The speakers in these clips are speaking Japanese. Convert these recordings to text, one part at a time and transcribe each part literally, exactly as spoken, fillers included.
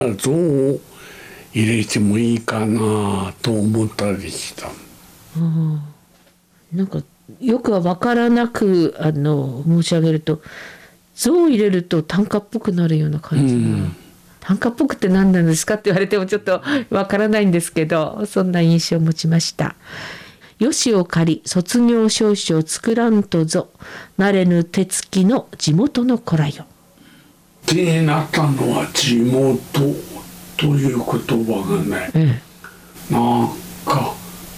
像を入れてもいいかなと思ったりした。 なんかよくは分からなくあの申し上げると、像を入れると短歌っぽくなるような感じな、うん、短歌っぽくって何なんですかって言われてもちょっと分からないんですけど、そんな印象を持ちました。よしを借り卒業証書を作らんとぞ、慣れぬ手つきの地元の子らよ。 気になったのは地元という言葉がね、ええ、なんか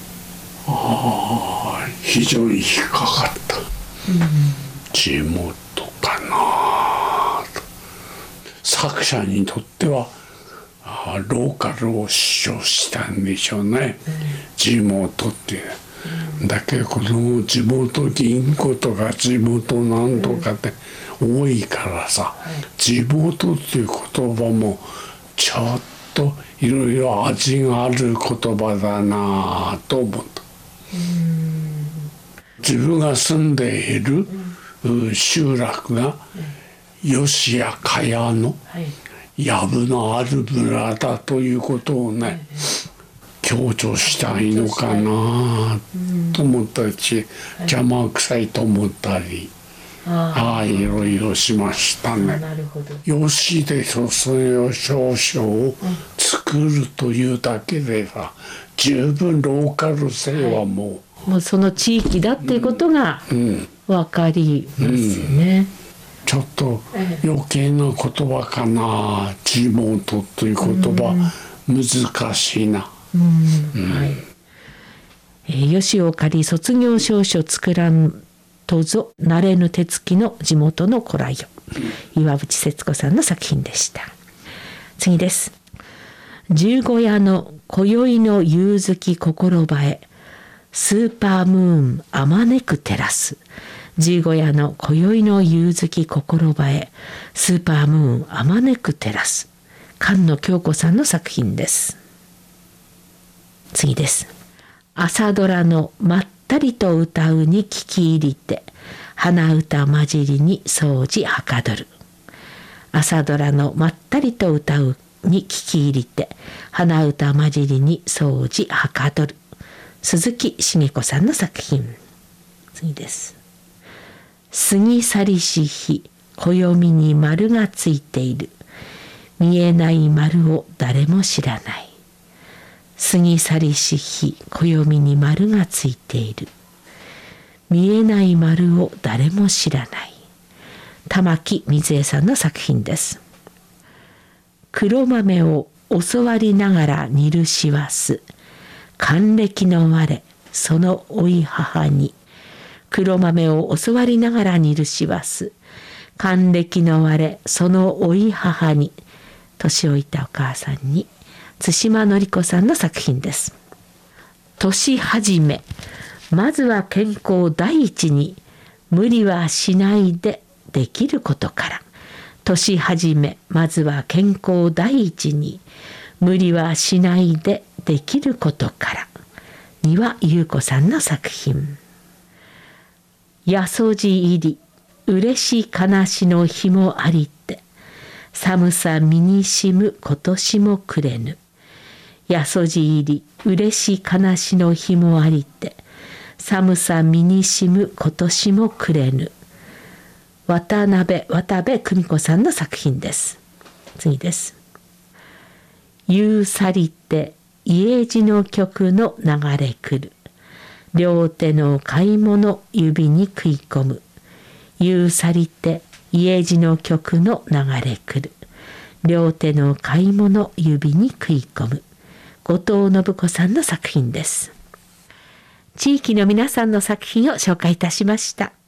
あ非常に引っかかった、うん、地元かなと。作者にとってはあローカルを主張したんでしょうね、うん、地元っていう、うん、だけどこの地元銀行とか地元なんとかって多いからさ、うん、地元っていう言葉もちょっといろいろ味がある言葉だなと思った。うん、自分が住んでいる、うん、集落が、うん、吉や茅野、はい、藪のある村だということをね、はい、強調したいのかなと思ったし、うん、邪魔くさいと思ったり、ああいろいろしましたね。吉で卒業証書を作るというだけでさ、十分ローカル性はもう、はい、もうその地域だっていうことが分かりますよね、うんうん、ちょっと余計な言葉かな、地元という言葉、うん、難しいな、うんうん、はい。 えー、吉を借り卒業証書作らんとぞ、慣れぬ手つきの地元の子らよ、岩渕節子さんの作品でした。次です。十五夜の今宵の夕月心映え、スーパームーンあまねく照らす。十五夜の今宵の夕月心映え、スーパームーンあまねく照らす。菅野京子さんの作品です。次です。朝ドラのまったりと歌うに聞き入りて、鼻歌混じりに掃除はかどる。朝ドラのまったりと歌うに聞き入りて、鼻歌混じりに掃除はかどる。鈴木茂子さんの作品。次です。過ぎ去りし日、暦に丸がついている。見えない丸を誰も知らない。過ぎ去りし日、暦に丸がついている。見えない丸を誰も知らない。玉木水江さんの作品です。黒豆を教わりながら煮るしわす。還暦の我、その老い母に。黒豆を教わりながら煮るしわす。還暦の我、その老い母に。年老いたお母さんに。対馬典子さんの作品です。年始め、まずは健康第一に、無理はしないでできることから。年始め、まずは健康第一に、無理はしないでできることから。丹羽裕子さんの作品。やそじ入り、嬉し悲しの日もありて、寒さ身にしむ今年もくれぬ。やそじ入り、嬉し悲しの日もありて、寒さ身にしむ今年もくれぬ。渡辺渡部久美子さんの作品です。次です。夕うさりて家路の曲の流れ来る。両手の買い物指に食い込む。夕うさりて家路の曲の流れ来る。両手の買い物指に食い込む。後藤信子さんの作品です。地域の皆さんの作品を紹介いたしました。